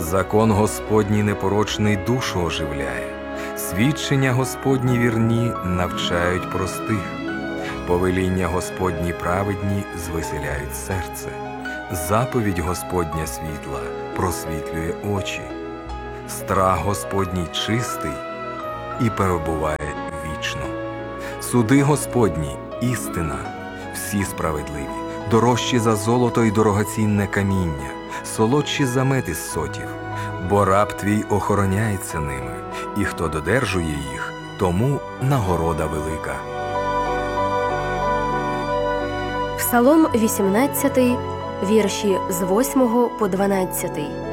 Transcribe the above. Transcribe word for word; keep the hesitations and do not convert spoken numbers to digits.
Закон Господній непорочний душу оживляє, свідчення Господні вірні навчають простих. Повеління Господні праведні звеселяють серце. Заповідь Господня світла просвітлює очі. Страх Господній чистий і перебуває вічно. Суди Господні – істина, всі справедливі, дорожчі за золото й дорогоцінне каміння, солодші за мед із сотів. Бо раб твій охороняється ними, і хто додержує їх, тому нагорода велика. Псалом вісімнадцятий, вірші з восьмого по дванадцятий.